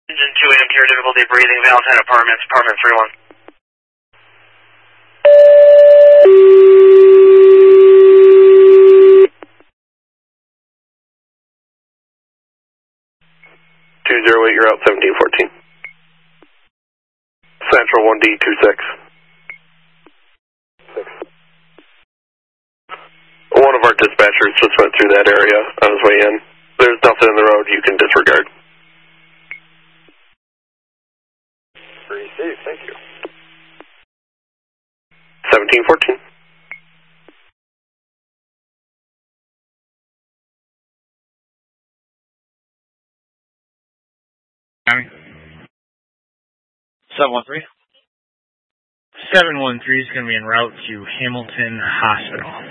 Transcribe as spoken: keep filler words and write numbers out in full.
Engine two A M pure difficulty breathing, Valentine Apartments, apartment three one. two zero eight, you're out seventeen fourteen. Central one D two six. Six. One of our dispatchers just went through that area on his way in. There's nothing in the road you can disregard. Receive, thank you. seventeen fourteen. seven one three? seven one three is going to be en route to Hamilton Hospital.